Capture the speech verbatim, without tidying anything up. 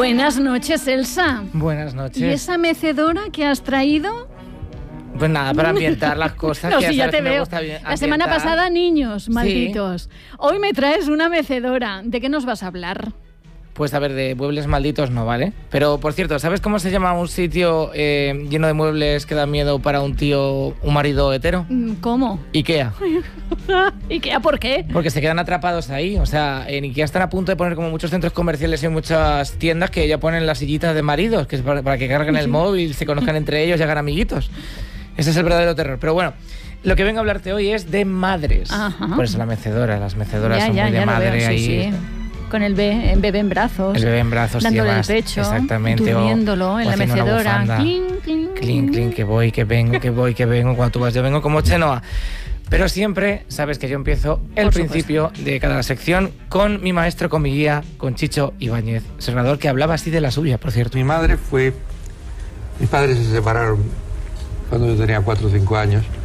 Buenas noches, Elsa. Buenas noches. ¿Y esa mecedora que has traído? Pues nada, para ambientar las cosas. No, que sí, ya sabes te que me veo. gusta bien La semana ambientar. pasada, niños Sí. malditos. Hoy me traes una mecedora. ¿De qué nos vas a hablar? Pues a ver, de muebles malditos no, ¿vale? Pero, por cierto, ¿sabes cómo se llama un sitio eh, lleno de muebles que da miedo para un tío, un marido hetero? ¿Cómo? Ikea. ¿Ikea por qué? Porque se quedan atrapados ahí. O sea, en Ikea están a punto de poner como muchos centros comerciales y muchas tiendas que ya ponen las sillitas de maridos, que es para, para que carguen el móvil, se conozcan entre ellos y hagan amiguitos. Ese es el verdadero terror. Pero bueno, lo que vengo a hablarte hoy es de madres. Ajá. Por eso la mecedora, las mecedoras Ya, son ya, muy de ya lo madre veo, sí, ahí. sí. Con el bebé, bebé en brazos. El bebé en brazos, dándole y el demás. pecho. Exactamente. Durmiéndolo o, en o la haciendo una mecedora. bufanda. Clink, clink. Clink, clink, que voy, que vengo, que voy, que vengo. Cuando tú vas, yo vengo como Chenoa. Pero siempre sabes que yo empiezo el Por principio supuesto. de cada sección con mi maestro, con mi guía, con Chicho Ibáñez, serrador, que hablaba así de la suya, por cierto. Mi madre fue... Mis padres se separaron cuando yo tenía cuatro o cinco años.